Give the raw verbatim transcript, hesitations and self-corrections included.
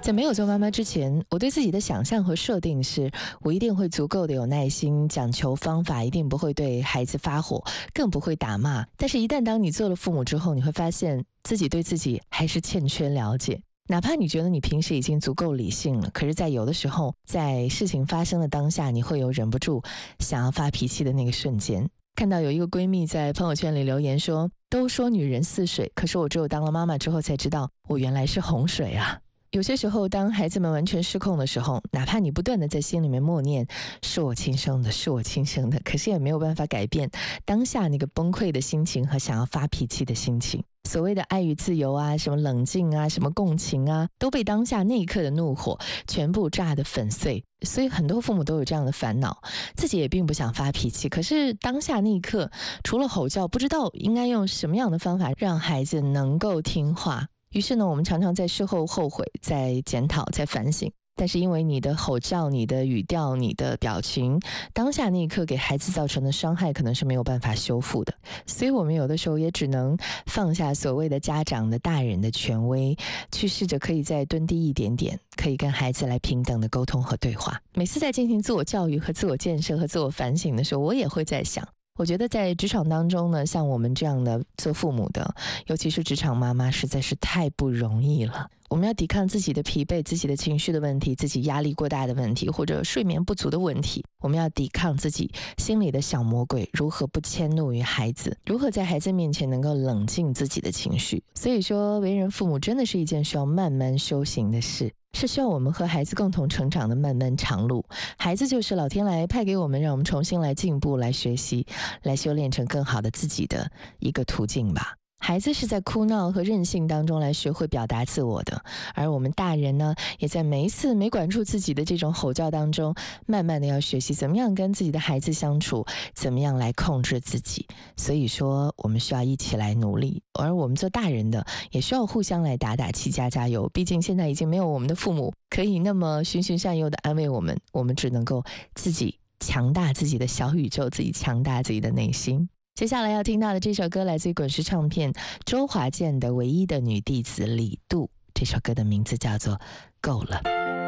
在没有做妈妈之前，我对自己的想象和设定是，我一定会足够的有耐心，讲求方法，一定不会对孩子发火，更不会打骂。但是一旦当你做了父母之后，你会发现自己对自己还是欠缺了解。哪怕你觉得你平时已经足够理性了，可是在有的时候，在事情发生的当下，你会有忍不住想要发脾气的那个瞬间。看到有一个闺蜜在朋友圈里留言说，都说女人似水，可是我只有当了妈妈之后才知道，我原来是洪水啊。有些时候当孩子们完全失控的时候，哪怕你不断的在心里面默念是我亲生的是我亲生的，可是也没有办法改变当下那个崩溃的心情和想要发脾气的心情。所谓的爱与自由啊，什么冷静啊，什么共情啊，都被当下那一刻的怒火全部炸得粉碎。所以很多父母都有这样的烦恼，自己也并不想发脾气，可是当下那一刻除了吼叫，不知道应该用什么样的方法让孩子能够听话。于是呢，我们常常在事后后悔，在检讨，在反省。但是因为你的吼叫、你的语调、你的表情，当下那一刻给孩子造成的伤害可能是没有办法修复的。所以我们有的时候也只能放下所谓的家长的大人的权威，去试着可以再蹲低一点点，可以跟孩子来平等的沟通和对话。每次在进行自我教育和自我建设和自我反省的时候，我也会在想，我觉得在职场当中呢，像我们这样的做父母的，尤其是职场妈妈，实在是太不容易了。我们要抵抗自己的疲惫、自己的情绪的问题、自己压力过大的问题，或者睡眠不足的问题。我们要抵抗自己心里的小魔鬼，如何不迁怒于孩子，如何在孩子面前能够冷静自己的情绪。所以说，为人父母真的是一件需要慢慢修行的事，是需要我们和孩子共同成长的漫漫长路。孩子就是老天来派给我们，让我们重新来进步、来学习、来修炼成更好的自己的一个途径吧。孩子是在哭闹和任性当中来学会表达自我的，而我们大人呢，也在每一次没管住自己的这种吼叫当中，慢慢的要学习怎么样跟自己的孩子相处，怎么样来控制自己。所以说我们需要一起来努力，而我们做大人的也需要互相来打打气、加加油。毕竟现在已经没有我们的父母可以那么循循善诱的安慰我们，我们只能够自己强大自己的小宇宙，自己强大自己的内心。接下来要听到的这首歌来自于滚石唱片周华健的《唯一的女弟子》李杜，这首歌的名字叫做《够了》。